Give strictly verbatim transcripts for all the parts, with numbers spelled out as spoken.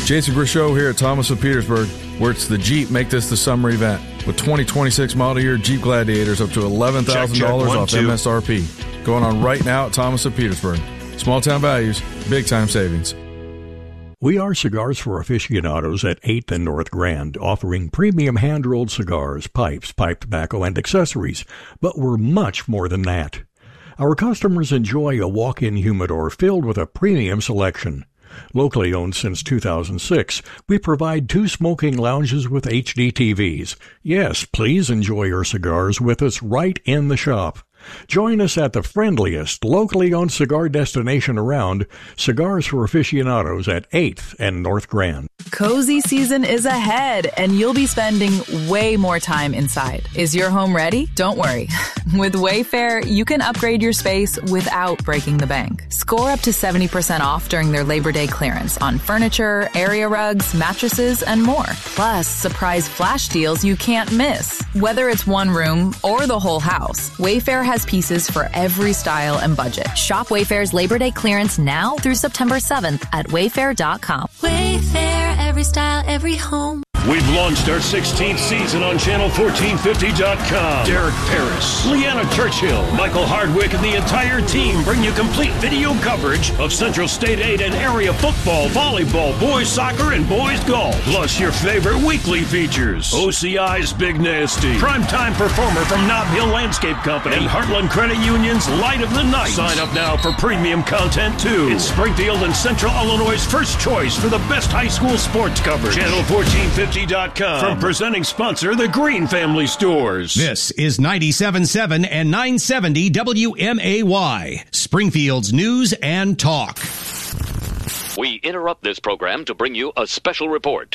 Jason Grishow here at Thomas of Petersburg, where it's the Jeep Make This the Summer event. With twenty twenty-six model year Jeep Gladiators up to eleven thousand dollars off two. M S R P. Going on right now at Thomas of Petersburg. Small town values, big time savings. We are Cigars for Aficionados at eighth and North Grand, offering premium hand-rolled cigars, pipes, pipe tobacco, and accessories. But we're much more than that. Our customers enjoy a walk-in humidor filled with a premium selection. Locally owned since two thousand six, we provide two smoking lounges with H D T Vs. Yes, please enjoy your cigars with us right in the shop. Join us at the friendliest, locally owned cigar destination around, Cigars for Aficionados at eighth and North Grand. Cozy season is ahead, and you'll be spending way more time inside. Is your home ready? Don't worry. With Wayfair, you can upgrade your space without breaking the bank. Score up to seventy percent off during their Labor Day clearance on furniture, area rugs, mattresses, and more. Plus, surprise flash deals you can't miss. Whether it's one room or the whole house, Wayfair has pieces for every style and budget. Shop Wayfair's Labor Day clearance now through September seventh at wayfair dot com. Wayfair, every style, every home. We've launched our sixteenth season on channel fourteen fifty dot com. Derek Paris, Leanna Churchill, Michael Hardwick, and the entire team bring you complete video coverage of Central State eight and area football, volleyball, boys soccer, and boys golf. Plus your favorite weekly features. O C I's Big Nasty, primetime performer from Nob Hill Landscape Company, and Heartland Credit Union's Light of the Night. Sign up now for premium content too. It's Springfield and Central Illinois' first choice for the best high school sports coverage. channel fourteen fifty dot com. From presenting sponsor, the Green Family Stores. This is ninety-seven point seven and nine seventy W M A Y, Springfield's News and Talk. We interrupt this program to bring you a special report.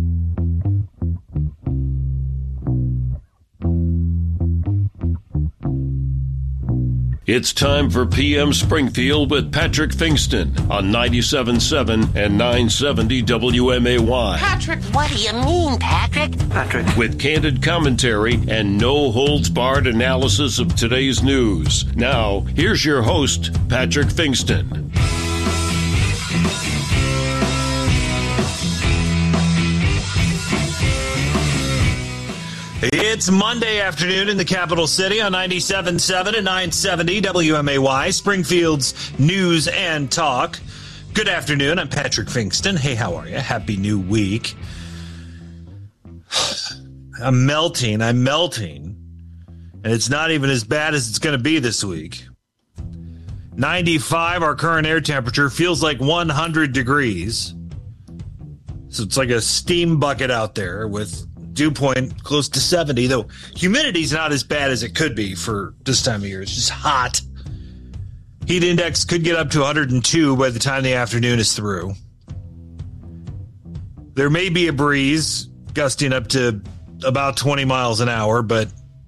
It's time for P M Springfield with Patrick Fingston on ninety-seven point seven and nine seventy W M A Y. Patrick, what do you mean, Patrick? Patrick. With candid commentary and no-holds-barred analysis of today's news. Now, here's your host, Patrick Fingston. It's Monday afternoon in the capital city on ninety-seven point seven and nine seventy W M A Y, Springfield's News and Talk. Good afternoon. I'm Patrick Fingston. Hey, how are you? Happy new week. I'm melting. I'm melting. And it's not even as bad as it's going to be this week. ninety-five, our current air temperature, feels like one hundred degrees. So it's like a steam bucket out there with dew point close to seventy, though humidity's not as bad as it could be for this time of year. It's just hot. Heat index could get up to one hundred two by the time the afternoon is through. There may be a breeze gusting up to about twenty miles an hour, but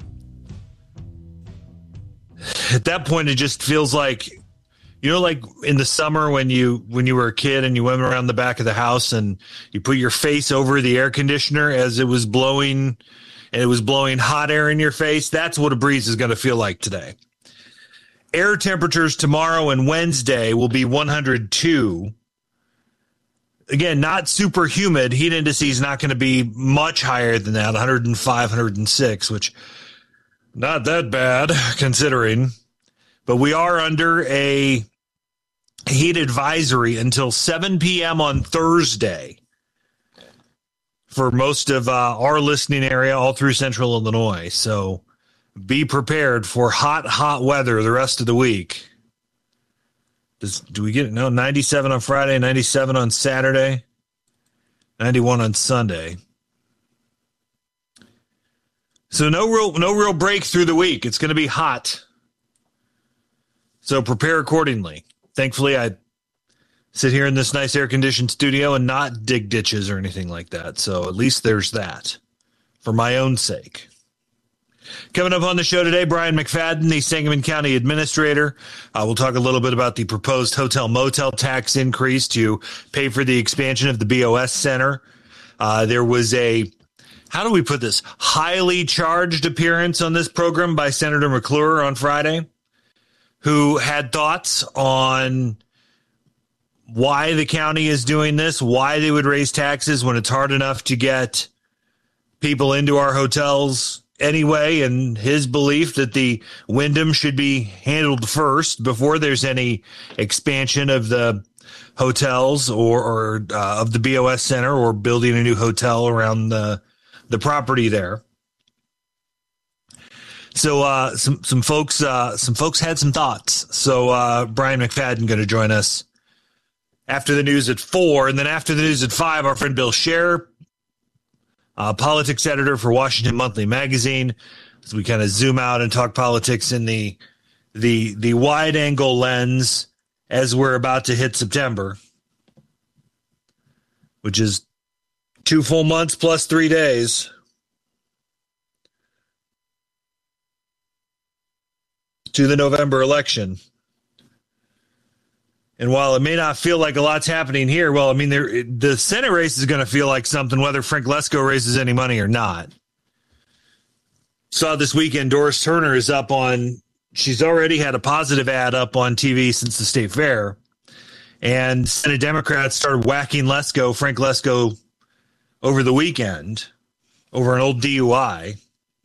at that point it just feels like, you know, like in the summer when you when you were a kid and you went around the back of the house and you put your face over the air conditioner as it was blowing and it was blowing hot air in your face. That's what a breeze is going to feel like today. Air temperatures tomorrow and Wednesday will be one hundred two. Again, not super humid. Heat index is not going to be much higher than that, one hundred five, one hundred six, which not that bad considering. But we are under a heat advisory until seven p.m. on Thursday for most of uh, our listening area all through central Illinois. So be prepared for hot, hot weather the rest of the week. Does, do we get it? No, ninety-seven on Friday, ninety-seven on Saturday, ninety-one on Sunday. So no real, no real break through the week. It's going to be hot. So prepare accordingly. Thankfully, I sit here in this nice air-conditioned studio and not dig ditches or anything like that. So at least there's that for my own sake. Coming up on the show today, Brian McFadden, the Sangamon County Administrator. Uh, we'll talk a little bit about the proposed hotel-motel tax increase to pay for the expansion of the B O S Center. Uh, there was a, how do we put this, highly charged appearance on this program by Senator McClure on Friday, who had thoughts on why the county is doing this, why they would raise taxes when it's hard enough to get people into our hotels anyway, and his belief that the Wyndham should be handled first before there's any expansion of the hotels or, or uh, of the B O S Center or building a new hotel around the the property there. So uh, some some folks uh, some folks had some thoughts. So uh, Brian McFadden going to join us after the news at four, and then after the news at five, our friend Bill Scher, uh, politics editor for Washington Monthly Magazine, as we kind of zoom out and talk politics in the the the wide angle lens as we're about to hit September, which is two full months plus three days. To the November election. And while it may not feel like a lot's happening here, well, I mean, there, the Senate race is going to feel like something, whether Frank Lesko raises any money or not. Saw this weekend, Doris Turner is up on, she's already had a positive ad up on T V since the state fair. And Senate Democrats started whacking Lesko, Frank Lesko, over the weekend over an old D U I.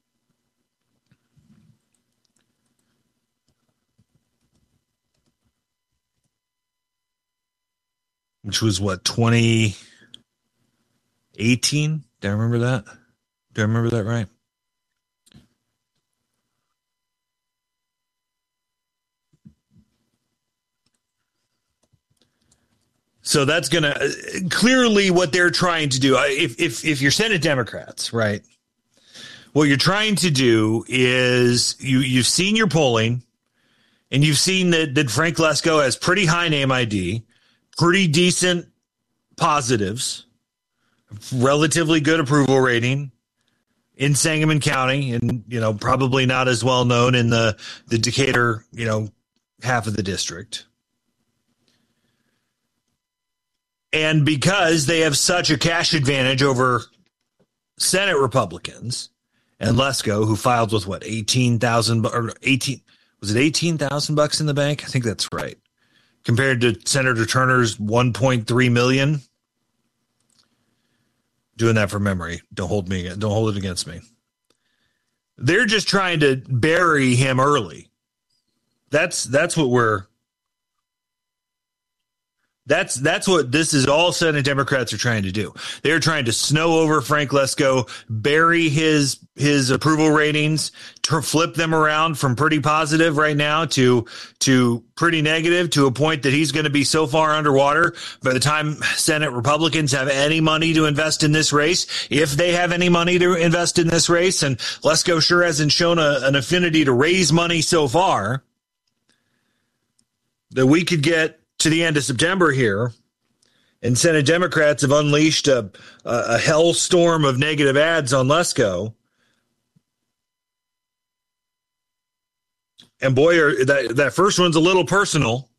Which was what, twenty eighteen? Do I remember that? Do I remember that right? So that's going to clearly what they're trying to do. If, if, if you're Senate Democrats, right, what you're trying to do is you, you've seen your polling and you've seen that, that Frank Lesko has pretty high name I D, pretty decent positives, relatively good approval rating in Sangamon County, and, you know, probably not as well known in the, the Decatur, you know, half of the district. And because they have such a cash advantage over Senate Republicans and Lesko, who filed with what, eighteen thousand or eighteen, was it eighteen thousand bucks in the bank? I think that's right. Compared to Senator Turner's one point three million. Doing that from memory. Don't hold me, don't hold it against me. They're just trying to bury him early. That's that's what we're That's that's what this is. All Senate Democrats are trying to do. They're trying to snow over Frank Lesko, bury his his approval ratings, to flip them around from pretty positive right now to to pretty negative, to a point that he's going to be so far underwater by the time Senate Republicans have any money to invest in this race, if they have any money to invest in this race. And Lesko sure hasn't shown a, an affinity to raise money so far, that we could get to the end of September here, and Senate Democrats have unleashed a, a, a hellstorm of negative ads on Lesko. And boy, are, that, that first one's a little personal.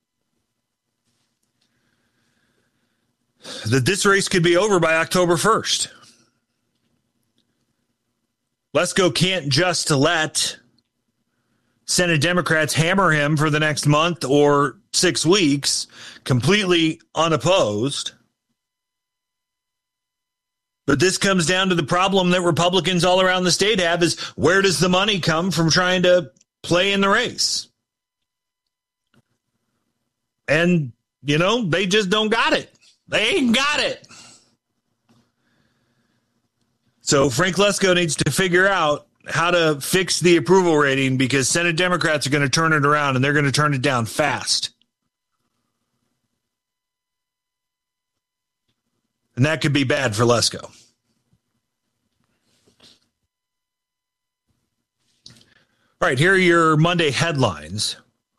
That this race could be over by October first. Lesko can't just let Senate Democrats hammer him for the next month or six weeks completely unopposed. But this comes down to the problem that Republicans all around the state have, is where does the money come from trying to play in the race? And, you know, they just don't got it. They ain't got it. So Frank Lesko needs to figure out how to fix the approval rating, because Senate Democrats are going to turn it around, and they're going to turn it down fast. And that could be bad for Lesko. All right, here are your Monday headlines.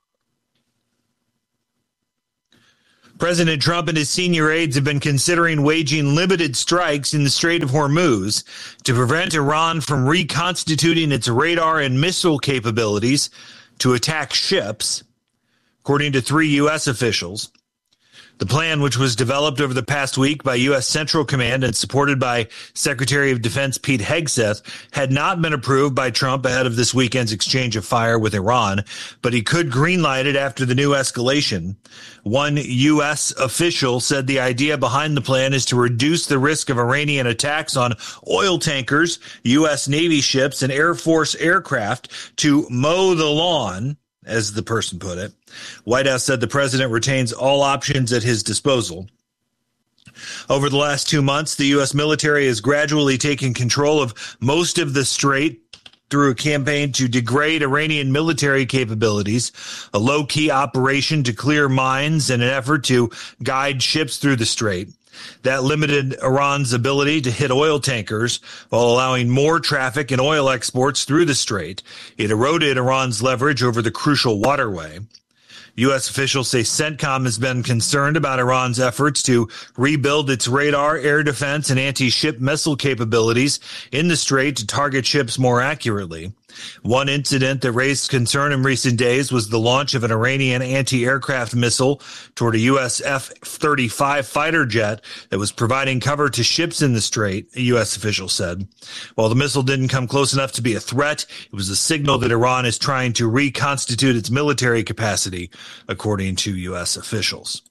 President Trump and his senior aides have been considering waging limited strikes in the Strait of Hormuz to prevent Iran from reconstituting its radar and missile capabilities to attack ships, according to three U S officials. The plan, which was developed over the past week by U S Central Command and supported by Secretary of Defense Pete Hegseth, had not been approved by Trump ahead of this weekend's exchange of fire with Iran, but he could greenlight it after the new escalation. One U S official said the idea behind the plan is to reduce the risk of Iranian attacks on oil tankers, U S Navy ships, and Air Force aircraft to mow the lawn, as the person put it. White House said the president retains all options at his disposal. Over the last two months, the U S military has gradually taken control of most of the strait through a campaign to degrade Iranian military capabilities, a low-key operation to clear mines, and an effort to guide ships through the strait. That limited Iran's ability to hit oil tankers while allowing more traffic and oil exports through the strait. It eroded Iran's leverage over the crucial waterway. U S officials say CENTCOM has been concerned about Iran's efforts to rebuild its radar, air defense, and anti-ship missile capabilities in the strait to target ships more accurately. One incident that raised concern in recent days was the launch of an Iranian anti-aircraft missile toward a U S F thirty-five fighter jet that was providing cover to ships in the strait, a U S official said. While the missile didn't come close enough to be a threat, it was a signal that Iran is trying to reconstitute its military capacity, according to U S officials.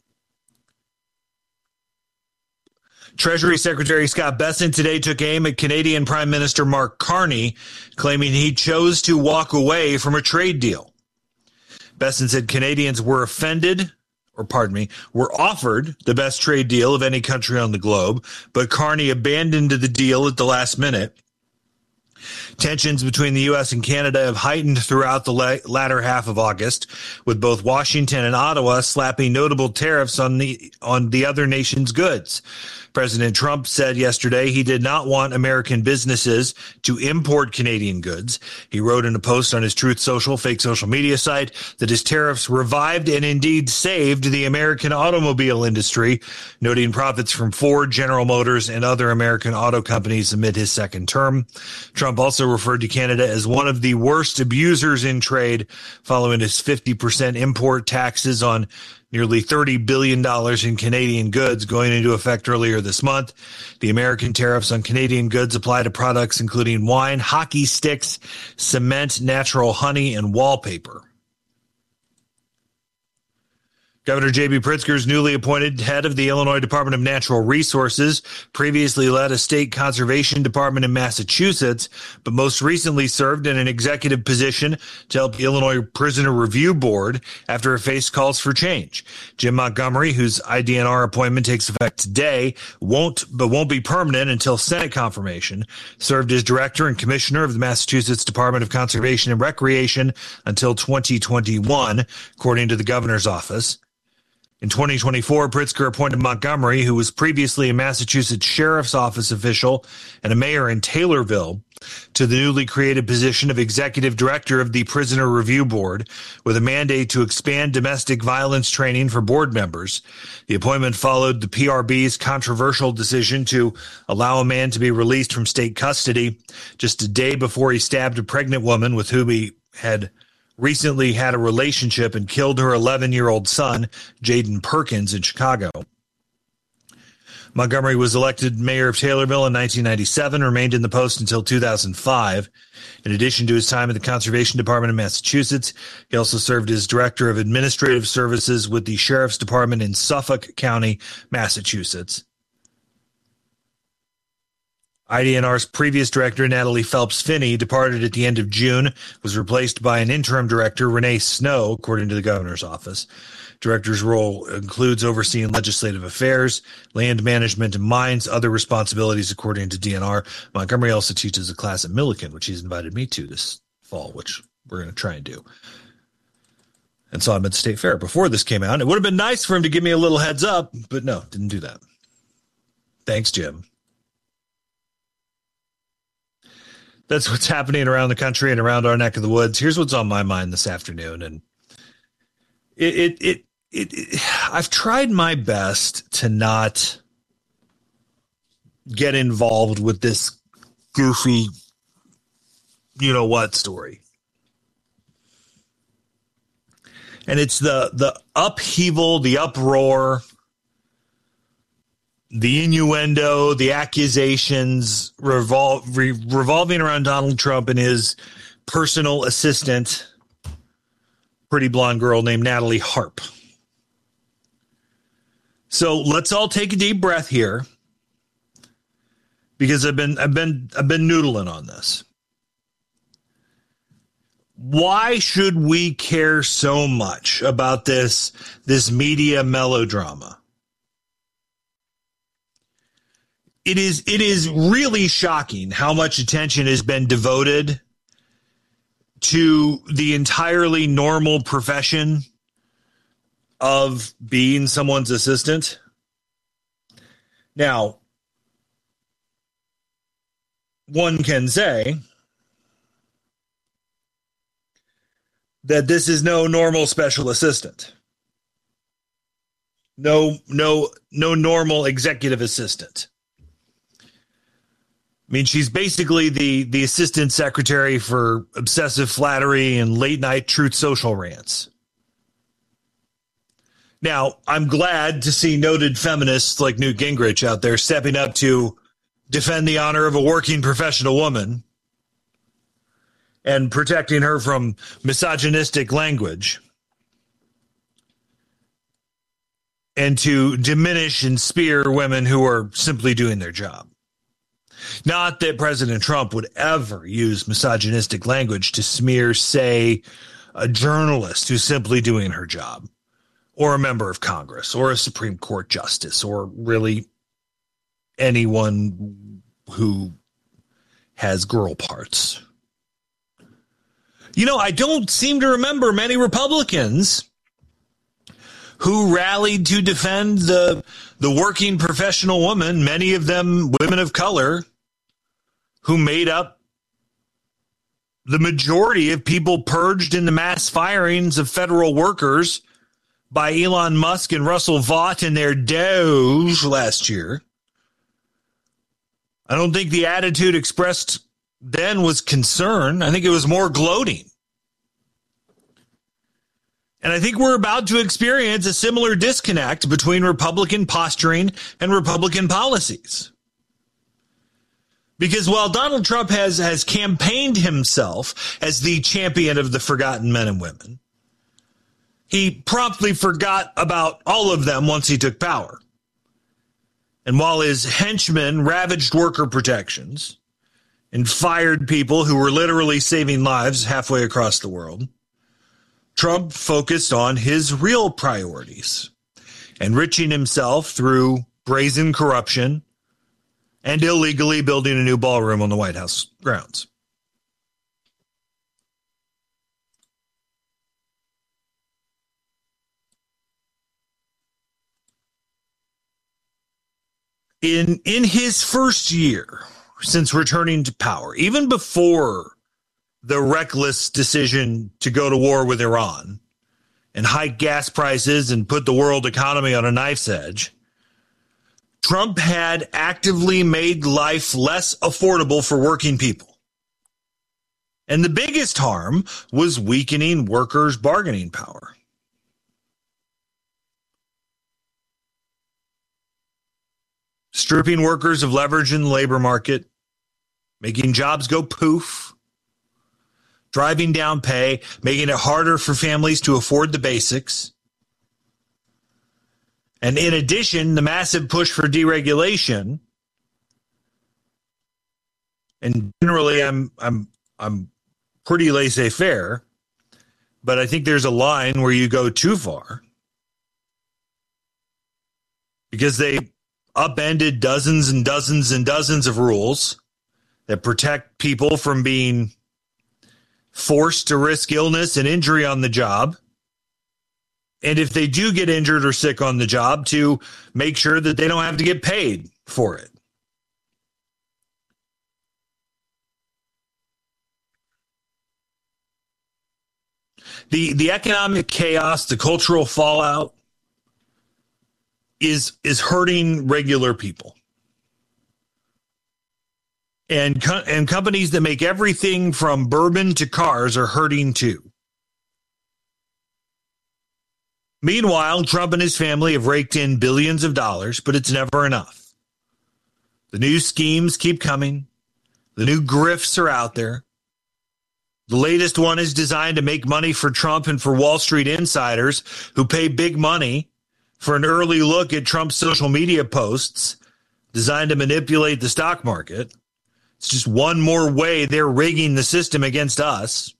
Treasury Secretary Scott Bessent today took aim at Canadian Prime Minister Mark Carney, claiming he chose to walk away from a trade deal. Bessent said Canadians were offended, or pardon me, were offered the best trade deal of any country on the globe, but Carney abandoned the deal at the last minute. Tensions between the U S and Canada have heightened throughout the la- latter half of August, with both Washington and Ottawa slapping notable tariffs on the on the other nation's goods. President Trump said yesterday he did not want American businesses to import Canadian goods. He wrote in a post on his Truth Social, fake social media site, that his tariffs revived and indeed saved the American automobile industry, noting profits from Ford, General Motors, and other American auto companies amid his second term. Trump also referred to Canada as one of the worst abusers in trade, following his fifty percent import taxes on nearly thirty billion dollars in Canadian goods going into effect earlier this month. The American tariffs on Canadian goods apply to products including wine, hockey sticks, cement, natural honey, and wallpaper. Governor J B. Pritzker's newly appointed head of the Illinois Department of Natural Resources previously led a state conservation department in Massachusetts, but most recently served in an executive position to help the Illinois Prisoner Review Board after it faced calls for change. Jim Montgomery, whose I D N R appointment takes effect today, won't but won't be permanent until Senate confirmation, served as director and commissioner of the Massachusetts Department of Conservation and Recreation until twenty twenty-one, according to the governor's office. In twenty twenty-four, Pritzker appointed Montgomery, who was previously a Massachusetts Sheriff's Office official and a mayor in Taylorville, to the newly created position of Executive Director of the Prisoner Review Board, with a mandate to expand domestic violence training for board members. The appointment followed the P R B's controversial decision to allow a man to be released from state custody just a day before he stabbed a pregnant woman with whom he had recently had a relationship and killed her eleven-year-old son, Jaden Perkins, in Chicago. Montgomery was elected mayor of Taylorville in nineteen ninety-seven, remained in the post until two thousand five. In addition to his time in the Conservation Department of Massachusetts, he also served as Director of Administrative Services with the Sheriff's Department in Suffolk County, Massachusetts. I D N R's previous director, Natalie Phelps Finney, departed at the end of June, was replaced by an interim director, Renee Snow, according to the governor's office. Director's role includes overseeing legislative affairs, land management, and mines, other responsibilities, according to D N R. Montgomery also teaches a class at Millikan, which he's invited me to this fall, which we're going to try and do. And saw him at the State Fair before this came out. It would have been nice for him to give me a little heads up, but no, didn't do that. Thanks, Jim. That's what's happening around the country and around our neck of the woods. Here's what's on my mind this afternoon. And it, it, it, it, it I've tried my best to not get involved with this goofy, you know what story. And it's the the upheaval, the uproar, the innuendo, the accusations revol- re- revolving around Donald Trump and his personal assistant, pretty blonde girl named Natalie Harp. So let's all take a deep breath here, because I've been I've been I've been noodling on this. Why should we care so much about this this media melodrama? It is it is really shocking how much attention has been devoted to the entirely normal profession of being someone's assistant. Now, one can say that this is no normal special assistant. No, no, no normal executive assistant. I mean, she's basically the, the assistant secretary for obsessive flattery and late night Truth Social rants. Now, I'm glad to see noted feminists like Newt Gingrich out there stepping up to defend the honor of a working professional woman and protecting her from misogynistic language, and to diminish and spear women who are simply doing their job. Not that President Trump would ever use misogynistic language to smear, say, a journalist who's simply doing her job, or a member of Congress, or a Supreme Court justice, or really anyone who has girl parts. You know, I don't seem to remember many Republicans who rallied to defend the the working professional woman, many of them women of color, who made up the majority of people purged in the mass firings of federal workers by Elon Musk and Russell Vought and their Doge last year. I don't think the attitude expressed then was concern. I think it was more gloating. And I think we're about to experience a similar disconnect between Republican posturing and Republican policies. Because while Donald Trump has, has campaigned himself as the champion of the forgotten men and women, he promptly forgot about all of them once he took power. And while his henchmen ravaged worker protections and fired people who were literally saving lives halfway across the world, Trump focused on his real priorities, enriching himself through brazen corruption and illegally building a new ballroom on the White House grounds. In in his first year since returning to power, even before the reckless decision to go to war with Iran and hike gas prices and put the world economy on a knife's edge, Trump had actively made life less affordable for working people. And the biggest harm was weakening workers' bargaining power. Stripping workers of leverage in the labor market, making jobs go poof, driving down pay, making it harder for families to afford the basics. And in addition, the massive push for deregulation. And generally, I'm I'm I'm pretty laissez-faire, but I think there's a line where you go too far, because they upended dozens and dozens and dozens of rules that protect people from being forced to risk illness and injury on the job. And if they do get injured or sick on the job, to make sure that they don't have to get paid for it. The, the economic chaos, the cultural fallout is, is hurting regular people. And, co- and companies that make everything from bourbon to cars are hurting too. Meanwhile, Trump and his family have raked in billions of dollars, but it's never enough. The new schemes keep coming. The new grifts are out there. The latest one is designed to make money for Trump and for Wall Street insiders who pay big money for an early look at Trump's social media posts designed to manipulate the stock market. It's just one more way they're rigging the system against us.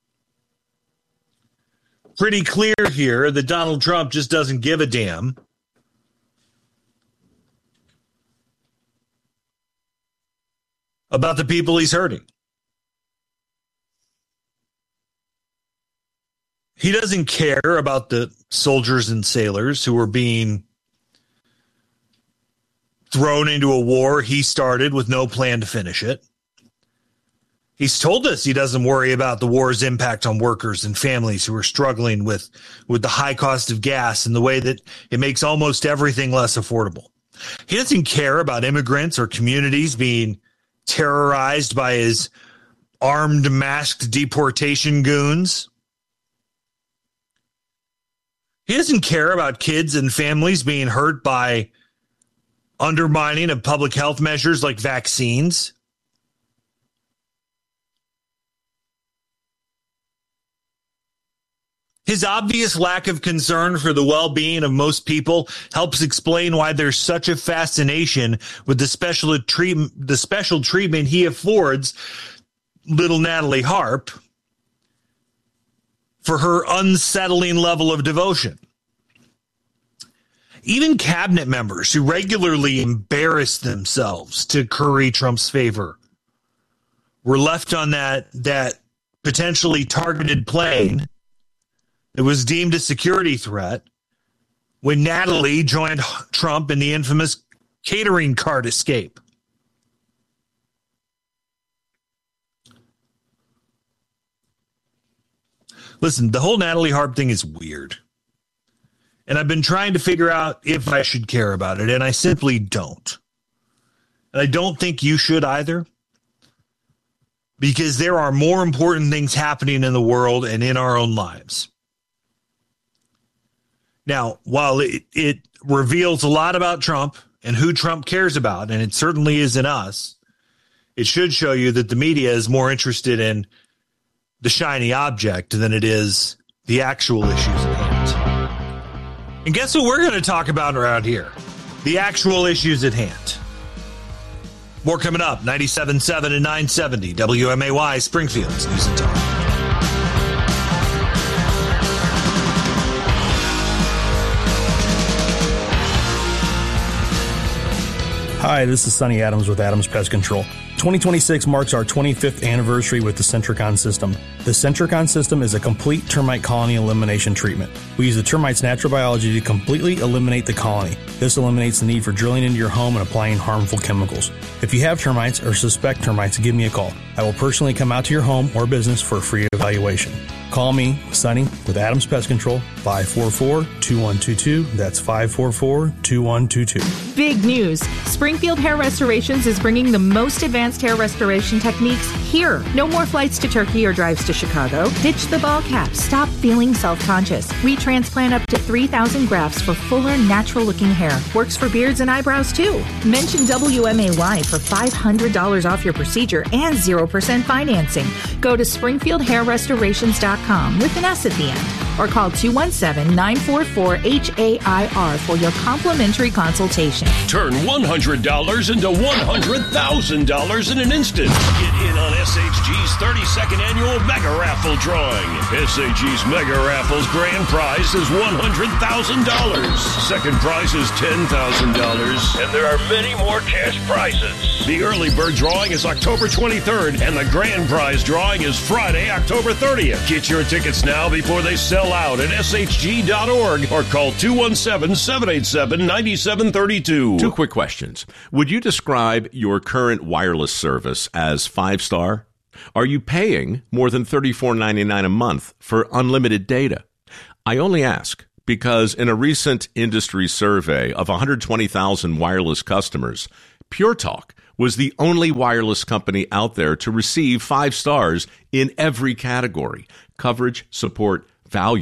Pretty clear here that Donald Trump just doesn't give a damn. About the people he's hurting. He doesn't care about the soldiers and sailors who are being thrown into a war he started with no plan to finish it. He's told us he doesn't worry about the war's impact on workers and families who are struggling with, with the high cost of gas and the way that it makes almost everything less affordable. He doesn't care about immigrants or communities being terrorized by his armed, masked deportation goons. He doesn't care about kids and families being hurt by undermining of public health measures like vaccines. His obvious lack of concern for the well-being of most people helps explain why there's such a fascination with the special treatment, the special treatment he affords little Natalie Harp for her unsettling level of devotion. Even cabinet members who regularly embarrass themselves to curry Trump's favor were left on that, that potentially targeted plane that was deemed a security threat when Natalie joined Trump in the infamous catering cart escape. Listen, the whole Natalie Harp thing is weird. And I've been trying to figure out if I should care about it, and I simply don't. And I don't think you should either, because there are more important things happening in the world and in our own lives. Now, while it, it reveals a lot about Trump and who Trump cares about, and it certainly isn't us, it should show you that the media is more interested in the shiny object than it is the actual issues at hand. And guess what we're going to talk about around here? The actual issues at hand. More coming up, ninety-seven point seven and nine seventy W M A Y, Springfield's News and Talk. Hi, this is Sonny Adams with Adams Pest Control. twenty twenty-six marks our twenty-fifth anniversary with the Centricon system. The Centricon system is a complete termite colony elimination treatment. We use the termite's natural biology to completely eliminate the colony. This eliminates the need for drilling into your home and applying harmful chemicals. If you have termites or suspect termites, give me a call. I will personally come out to your home or business for a free evaluation. Call me, Sonny, with Adams Pest Control, five four four, two one two two. That's five four four, two one two two. Big news. Springfield Hair Restorations is bringing the most advanced hair restoration techniques here. No more flights to Turkey or drives to Chicago. Ditch the ball cap. Stop feeling self-conscious. We transplant up to three thousand grafts for fuller, natural-looking hair. Works for beards and eyebrows, too. Mention W M A Y for five hundred dollars off your procedure and zero percent financing. Go to springfield hair restorations dot com with an S at the end, or call two one seven, nine four four, H A I R for your complimentary consultation. Turn one hundred dollars into one hundred thousand dollars in an instant. Get in on S H G's thirty-second annual Mega Raffle drawing. S H G's Mega Raffle's grand prize is one hundred thousand dollars. Second prize is ten thousand dollars. And there are many more cash prizes. The early bird drawing is October twenty-third, and the grand prize drawing is Friday, October thirtieth. Get your tickets now before they sell out at S H G dot org or call two one seven, seven eight seven, nine seven three two. Two quick questions. Would you describe your current wireless service as five-star? Are you paying more than thirty-four ninety-nine a month for unlimited data? I only ask because in a recent industry survey of one hundred twenty thousand wireless customers, Pure Talk was the only wireless company out there to receive five stars in every category: coverage, support, value,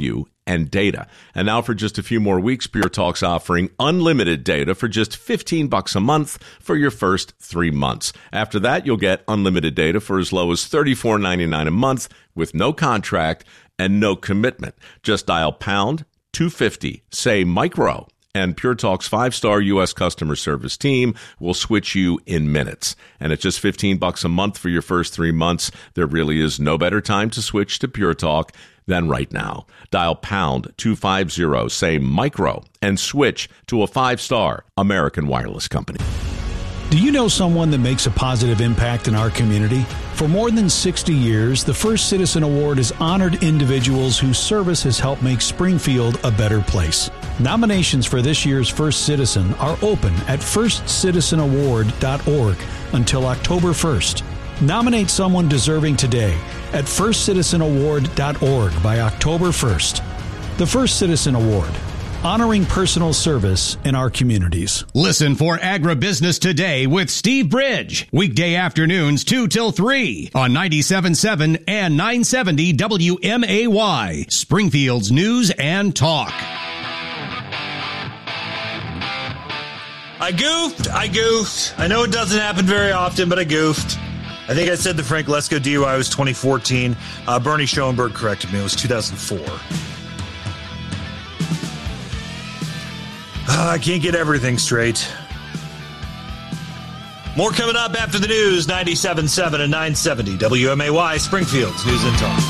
and data. And now for just a few more weeks, Pure Talk's offering unlimited data for just fifteen bucks a month for your first three months. After that, you'll get unlimited data for as low as thirty-four ninety-nine a month with no contract and no commitment. Just dial pound two fifty, say micro, and Pure Talk's five-star U S customer service team will switch you in minutes. And at just fifteen bucks a month for your first three months, there really is no better time to switch to Pure Talk than right now. Dial pound two fifty, say micro, and switch to a five-star American Wireless company. Do you know someone that makes a positive impact in our community? For more than sixty years, the First Citizen Award has honored individuals whose service has helped make Springfield a better place. Nominations for this year's First Citizen are open at first citizen award dot org until October first. Nominate someone deserving today at first citizen award dot org by October first. The First Citizen Award, honoring personal service in our communities. Listen for Agribusiness Today with Steve Bridge. Weekday afternoons two till three on ninety-seven point seven and nine seventy W M A Y, Springfield's News and Talk. I goofed. I goofed. I know it doesn't happen very often, but I goofed. I think I said the Frank Lesko D U I was twenty fourteen. Uh, Bernie Schoenberg corrected me. It was two thousand four. Uh, I can't get everything straight. More coming up after the news. ninety-seven point seven and nine seventy W M A Y, Springfield's News and Talk.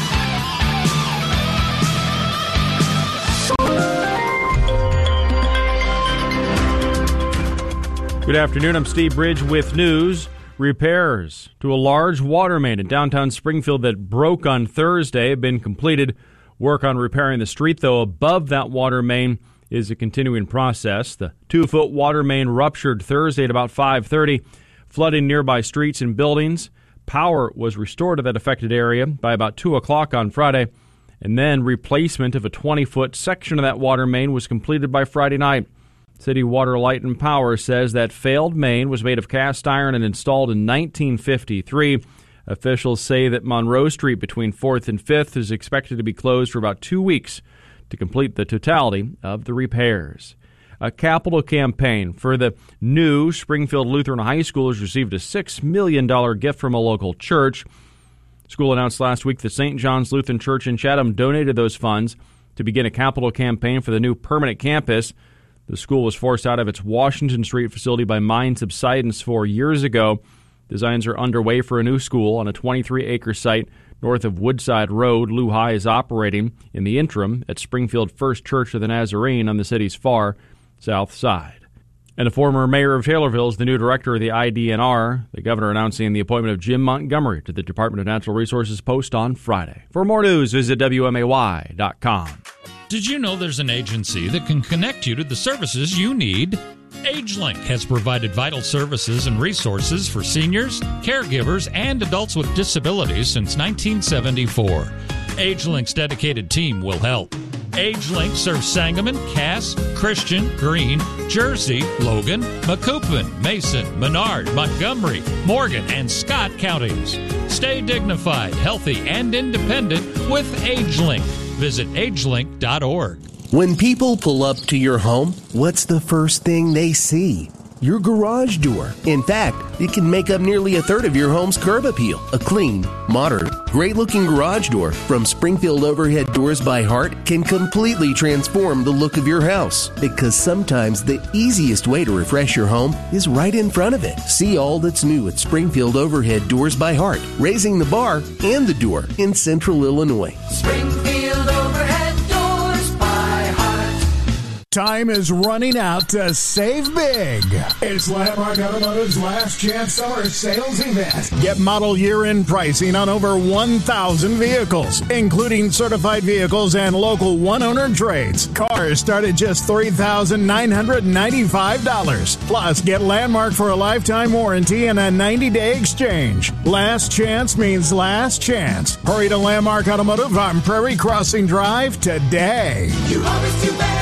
Good afternoon. I'm Steve Bridge with news. Repairs to a large water main in downtown Springfield that broke on Thursday have been completed. Work on repairing the street, though, above that water main is a continuing process. The two-foot water main ruptured Thursday at about five thirty, flooding nearby streets and buildings. Power was restored to that affected area by about two o'clock on Friday, and then replacement of a twenty-foot section of that water main was completed by Friday night. City Water, Light and Power says that failed main was made of cast iron and installed in nineteen fifty-three. Officials say that Monroe Street between fourth and fifth is expected to be closed for about two weeks to complete the totality of the repairs. A capital campaign for the new Springfield Lutheran High School has received a six million dollars gift from a local church. School announced last week that Saint John's Lutheran Church in Chatham donated those funds to begin a capital campaign for the new permanent campus. The school was forced out of its Washington Street facility by mine subsidence four years ago. Designs are underway for a new school on a twenty-three acre site north of Woodside Road. Lou High is operating in the interim at Springfield First Church of the Nazarene on the city's far south side. And the former mayor of Taylorville is the new director of the I D N R. The governor announcing the appointment of Jim Montgomery to the Department of Natural Resources post on Friday. For more news, visit W M A Y dot com. Did you know there's an agency that can connect you to the services you need? AgeLink has provided vital services and resources for seniors, caregivers, and adults with disabilities since nineteen seventy-four. AgeLink's dedicated team will help. AgeLink serves Sangamon, Cass, Christian, Greene, Jersey, Logan, Macoupin, Mason, Menard, Montgomery, Morgan, and Scott counties. Stay dignified, healthy, and independent with AgeLink. Visit age link dot org. When people pull up to your home, what's the first thing they see? Your garage door. In fact, it can make up nearly a third of your home's curb appeal. A clean, modern, great-looking garage door from Springfield Overhead Doors by Heart can completely transform the look of your house. Because sometimes the easiest way to refresh your home is right in front of it. See all that's new at Springfield Overhead Doors by Heart, raising the bar and the door in Central Illinois. Springfield Overhead Doors by Heart. Time is running out to save big. It's Landmark Automotive's last chance summer sales event. Get model year-end pricing on over one thousand vehicles, including certified vehicles and local one-owner trades. Cars start at just three thousand nine hundred ninety-five dollars. Plus, get Landmark for a lifetime warranty and a ninety day exchange. Last chance means last chance. Hurry to Landmark Automotive on Prairie Crossing Drive today. You always do better.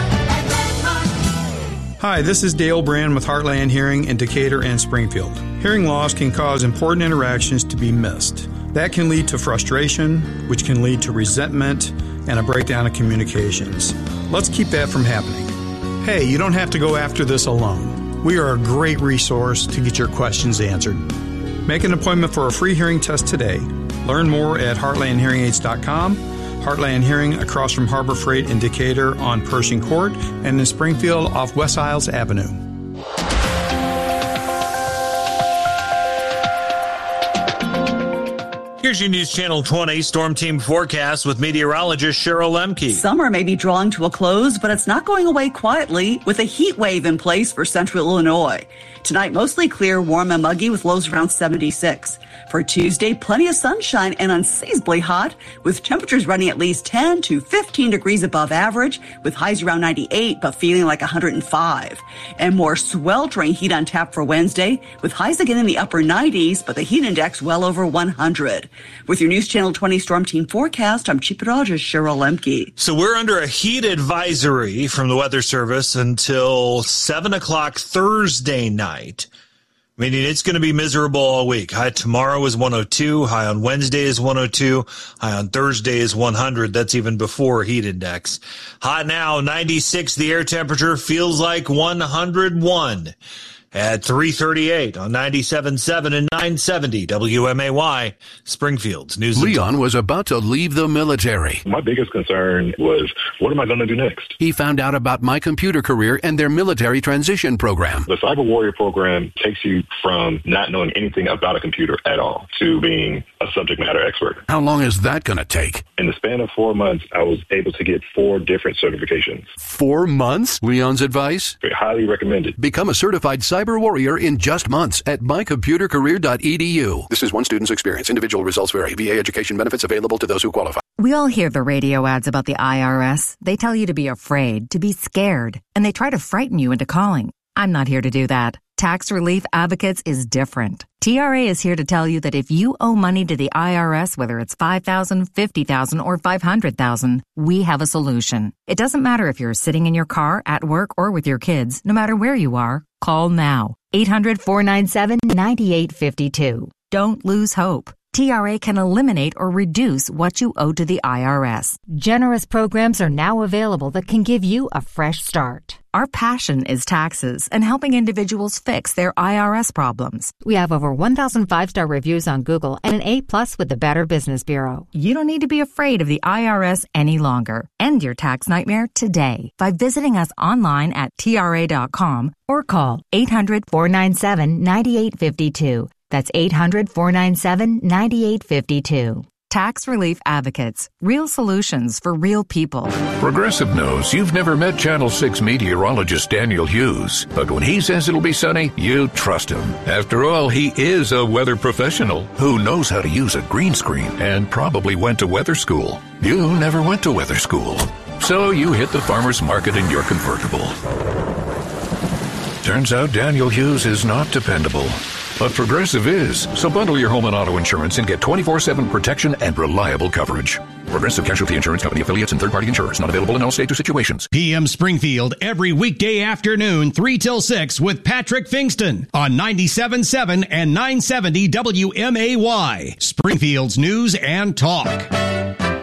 Hi, this is Dale Brand with Heartland Hearing in Decatur and Springfield. Hearing loss can cause important interactions to be missed. That can lead to frustration, which can lead to resentment, and a breakdown of communications. Let's keep that from happening. Hey, you don't have to go after this alone. We are a great resource to get your questions answered. Make an appointment for a free hearing test today. Learn more at heartland hearing aids dot com. Heartland Hearing across from Harbor Freight in Decatur on Pershing Court and in Springfield off West Isles Avenue. Here's your News Channel twenty Storm Team forecast with meteorologist Cheryl Lemke. Summer may be drawing to a close, but it's not going away quietly with a heat wave in place for central Illinois. Tonight, mostly clear, warm and muggy with lows around seventy-six. For Tuesday, plenty of sunshine and unseasonably hot with temperatures running at least ten to fifteen degrees above average with highs around ninety-eight but feeling like one hundred five. And more sweltering heat on tap for Wednesday with highs again in the upper nineties but the heat index well over one hundred. With your News Channel twenty Storm Team forecast, I'm Chief Meteorologist Cheryl Lemke. So we're under a heat advisory from the Weather Service until seven o'clock Thursday night. Meaning it's going to be miserable all week. High tomorrow is one oh two. High on Wednesday is one oh two. High on Thursday is one hundred. That's even before heat index. Hot now, ninety-six. The air temperature feels like one hundred one. At three thirty-eight on ninety-seven point seven and nine seventy W M A Y, Springfield's News. Leon was about to leave the military. My biggest concern was, what am I going to do next? He found out about My Computer Career and their military transition program. The Cyber Warrior program takes you from not knowing anything about a computer at all to being a subject matter expert. How long is that going to take? In the span of four months, I was able to get four different certifications. Four months? Leon's advice? Highly recommended. Become a certified cyber Cyber Warrior in just months at my computer career dot e d u. This is one student's experience. Individual results vary. V A education benefits available to those who qualify. We all hear the radio ads about the I R S. They tell you to be afraid, to be scared, and they try to frighten you into calling. I'm not here to do that. Tax Relief Advocates is different. T R A is here to tell you that if you owe money to the I R S, whether it's five thousand dollars, fifty thousand dollars, or five hundred thousand dollars, we have a solution. It doesn't matter if you're sitting in your car, at work, or with your kids. No matter where you are, call now. eight hundred, four nine seven, nine eight five two. Don't lose hope. T R A can eliminate or reduce what you owe to the I R S. Generous programs are now available that can give you a fresh start. Our passion is taxes and helping individuals fix their I R S problems. We have over one thousand five-star reviews on Google and an A plus with the Better Business Bureau. You don't need to be afraid of the I R S any longer. End your tax nightmare today by visiting us online at T R A dot com or call eight hundred, four nine seven, nine eight five two. That's eight hundred, four nine seven, nine eight five two. Tax Relief Advocates. Real solutions for real people. Progressive knows you've never met Channel six meteorologist Daniel Hughes, but when he says it'll be sunny, you trust him. After all, he is a weather professional who knows how to use a green screen and probably went to weather school. You never went to weather school, so you hit the farmer's market in your convertible. Turns out Daniel Hughes is not dependable. But Progressive is. So bundle your home and auto insurance and get twenty-four seven protection and reliable coverage. Progressive Casualty Insurance Company affiliates and third-party insurers. Not available in all states or situations. P M Springfield every weekday afternoon, three till six with Patrick Fingston on ninety-seven point seven and nine seventy W M A Y. Springfield's News and Talk.